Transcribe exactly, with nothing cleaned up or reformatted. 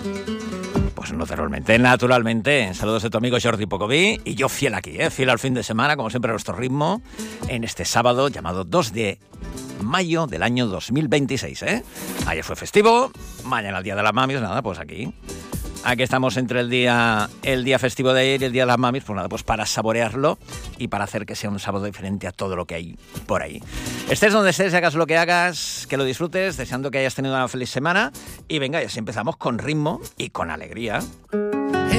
Pues naturalmente, naturalmente. Saludos de tu amigo Jordi Pocobí y yo fiel aquí, ¿eh? Fiel al fin de semana, como siempre a nuestro ritmo, en este sábado llamado dos de mayo del año dos mil veintiséis, ¿eh? Ayer fue festivo, mañana el Día de las Mamis, nada, pues aquí. Aquí estamos entre el día el día festivo de ayer y el Día de las Mamis, pues nada, pues para saborearlo y para hacer que sea un sábado diferente a todo lo que hay por ahí. Estés donde estés, hagas lo que hagas, que lo disfrutes, deseando que hayas tenido una feliz semana. Y venga, y así empezamos con ritmo y con alegría.